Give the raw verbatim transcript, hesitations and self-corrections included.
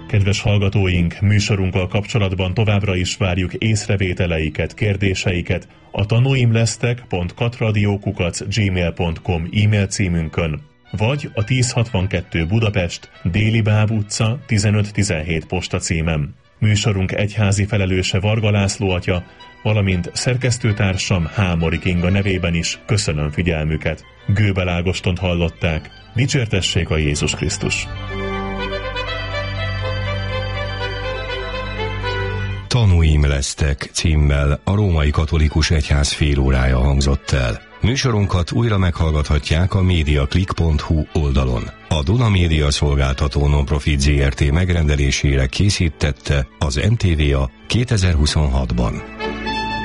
Kedves hallgatóink, műsorunkkal kapcsolatban továbbra is várjuk észrevételeiket, kérdéseiket a tanúimlesztek pont katradio kukac gmail pont com e-mail címünkön, vagy a tíz hatvankettő Budapest, Déli Báb utca, tizenöt tizenhét posta címem. Műsorunk egyházi felelőse Varga László atya, valamint szerkesztőtársam Hámori Kinga nevében is köszönöm figyelmüket. Gőbel Ágostont hallották. Dicsértessék a Jézus Krisztus! Tanúim lesztek címmel a Római Katolikus Egyház félórája hangzott el. Műsorunkat újra meghallgathatják a mediaclick pont hu oldalon. A Duna Média Szolgáltató Nonprofit zé er té megrendelésére készítette az en té vé á kétezer-huszonhatban.